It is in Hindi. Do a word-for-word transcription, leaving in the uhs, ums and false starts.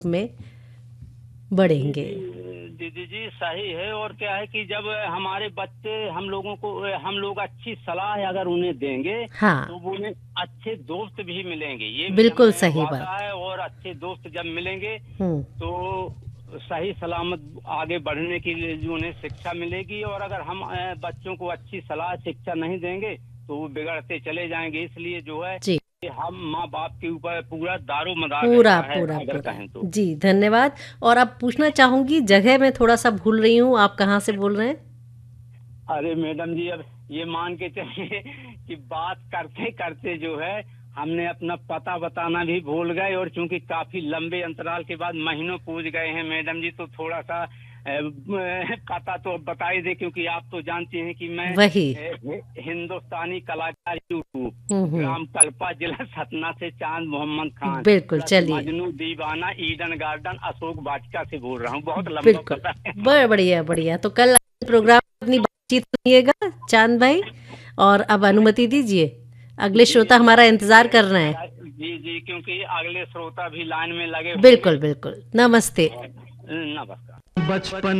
में बढ़ेंगे। दीदी जी सही है। और क्या है कि जब हमारे बच्चे हम लोगों को हम लोग अच्छी सलाह अगर उन्हें देंगे हाँ, तो वो उन्हें अच्छे दोस्त भी मिलेंगे, ये भी बिल्कुल हमें सही वादा बात। है। और अच्छे दोस्त जब मिलेंगे हम्म। तो सही सलामत आगे बढ़ने के लिए जो उन्हें शिक्षा मिलेगी। और अगर हम अ, बच्चों को अच्छी सलाह शिक्षा नहीं देंगे तो वो बिगड़ते चले जाएंगे। इसलिए जो है जी, कि हम माँ बाप के ऊपर पूरा दारो मदार पूरा रहता है पूरा अगर पूरा। कहें तो। जी, धन्यवाद। और अब पूछना चाहूंगी, जगह मैं थोड़ा सा भूल रही हूँ, आप कहाँ से बोल रहे हैं? अरे मैडम जी, अब ये मान के चलिए कि बात करते करते जो है हमने अपना पता बताना भी भूल गए। और चूंकि काफी लंबे अंतराल के बाद महीनों पूछ गए हैं मैडम जी, तो थोड़ा सा अ, पता तो अब बता ही दे, क्योंकि आप तो जानती हैं कि मैं वही। अ, हि- हिंदुस्तानी कलाकार यूट्यूब, हम्म हम्म। ग्राम कल्पा, जिला सतना से चांद मोहम्मद खान बिल्कुल, प्लस चलिए। मजनू दीवाना ईडन गार्डन अशोक वाटिका से बोल रहा हूँ। बहुत लंबा बिल्कुल, पता है। बड़ बढ़िया बढ़िया। तो कल प्रोग्राम में अपनी बातचीत सुनिएगा चांद भाई, और अब अनुमति दीजिए, अगले जी श्रोता जी हमारा इंतजार चलिए। कर रहे हैं। जी जी, क्योंकि अगले श्रोता भी लाइन में लगे होंगे। बिल्कुल बिल्कुल, नमस्ते। नमस्कार। बचपन